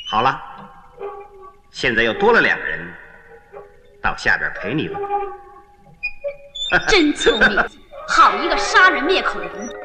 好了，现在又多了2人到下边陪你了。 真聪明，好一个杀人灭口的人！